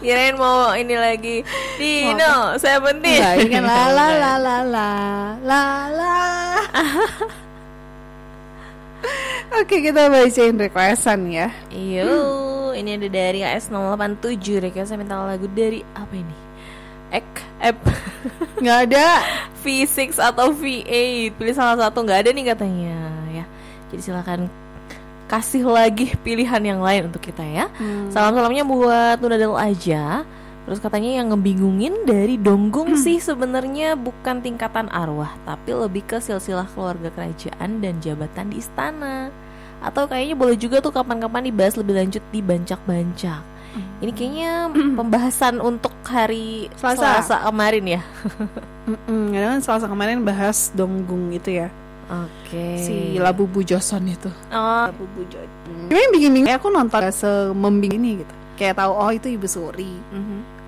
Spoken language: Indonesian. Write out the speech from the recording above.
Kirain mau ini lagi Dino, saya penting. Enggak, ini kan la la la la la la la. Oke, kita bacain requestan ya. Iyo, ini ada dari AS087. Requestnya minta lagu dari apa ini? Nggak ada V6 atau V8. Pilih salah satu, nggak ada nih katanya ya. Jadi silakan kasih lagi pilihan yang lain untuk kita ya. Salam-salamnya buat Nunadel aja. Terus katanya yang ngebingungin dari Donggung sih sebenarnya bukan tingkatan arwah, tapi lebih ke silsilah keluarga kerajaan dan jabatan di istana. Atau kayaknya boleh juga tuh kapan-kapan dibahas lebih lanjut di Bancak-Bancak. Ini kayaknya pembahasan untuk hari Selasa kemarin ya. Karena kan Selasa kemarin bahas Donggung itu ya. Oke. Si Labubu Joseon itu. Oh, Labubu Joseon. Cuma yang bikin bingung, aku nonton semembing ini gitu. Kayak tahu oh itu Ibu Suri.